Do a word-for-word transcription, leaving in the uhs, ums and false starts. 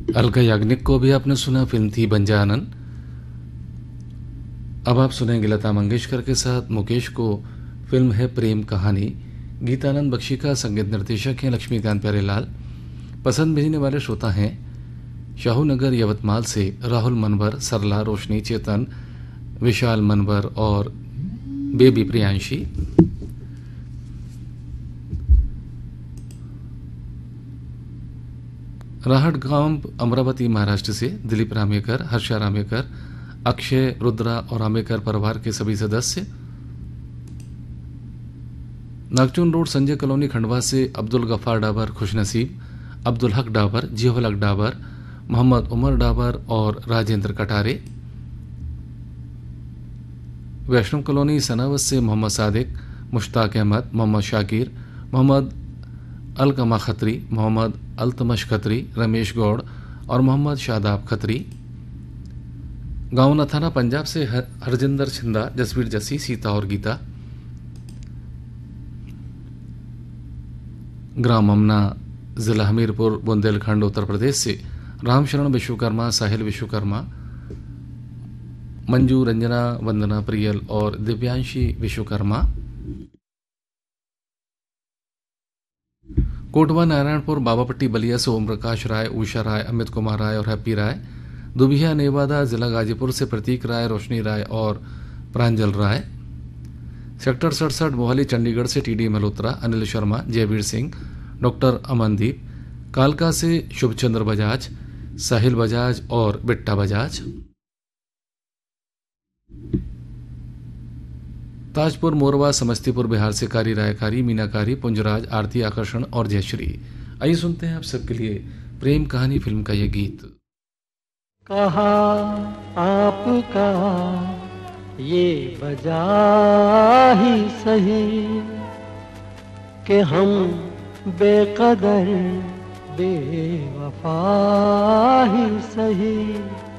अलका याग्निक को भी आपने सुना, फिल्म थी बंजानन। अब आप सुनेंगे लता मंगेशकर के साथ मुकेश को, फिल्म है प्रेम कहानी। गीतानंद बख्शी का संगीत निर्देशक हैं लक्ष्मीकांत प्यारेलाल। पसंद भेजने वाले श्रोता हैं शाहू नगर यवतमाल से राहुल मनवर, सरला, रोशनी, चेतन, विशाल मनवर और बेबी प्रियांशी। राहट गांव अमरावती महाराष्ट्र से दिलीप रामेकर, हर्षा रामेकर, अक्षय, रुद्रा और रामेकर परिवार के सभी सदस्य। नागचून रोड संजय कॉलोनी खंडवा से अब्दुल गफ्फार डाबर, खुशनसीब, अब्दुल हक डाबर, जियोल हक डाबर, मोहम्मद उमर डाबर और राजेंद्र कटारे। वैष्णव कॉलोनी सनावत से मोहम्मद सादिक, मुश्ताक अहमद, मोहम्मद शाकिर, मोहम्मद अलकमा खत्री, मोहम्मद अल्तमश खत्री, रमेश गौड़ और मोहम्मद शादाब खत्री। गांव नथाना पंजाब से हर, हरजिंदर छिंदा, जसवीर जसी, सीता और गीता। ग्राम अमना, जिला हमीरपुर, बुंदेलखंड, उत्तर प्रदेश से रामशरण विश्वकर्मा, साहिल विश्वकर्मा, मंजू, रंजना, वंदना, प्रियल और दिव्यांशी विश्वकर्मा। कोटवा नारायणपुर, बाबापट्टी, बलिया से ओम प्रकाश राय, उषा राय, अमित कुमार राय और हैप्पी राय। दुबिया नेवादा, जिला गाजीपुर से प्रतीक राय, रोशनी राय और प्रांजल राय। सेक्टर सड़सठ मोहाली चंडीगढ़ से टीडी मल्होत्रा, अनिल शर्मा, जयवीर सिंह, डॉक्टर अमनदीप। कालका से शुभचंद्र बजाज, साहिल बजाज और बिट्टा बजाज। ताजपुर मोरवा समस्तीपुर बिहार से कारी रायकारी, मीनाकारी, पुंजराज, आरती, आकर्षण और जयश्री। आइए सुनते हैं आप सबके लिए प्रेम कहानी फिल्म का यह गीत। कहा आपका ये बजा ही सही कि हम बेकदर बेवफा ही सही।